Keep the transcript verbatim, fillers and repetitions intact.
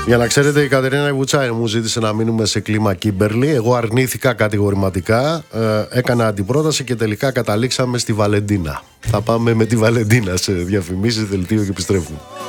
Για να ξέρετε, η Κατερίνα Ιβουτσάη μου ζήτησε να μείνουμε σε κλίμα Κίμπερλι. Εγώ αρνήθηκα κατηγορηματικά, ε, έκανα αντιπρόταση και τελικά καταλήξαμε στη Βαλεντίνα. Θα πάμε με τη Βαλεντίνα σε διαφημίσεις, δελτίο και επιστρέφουμε.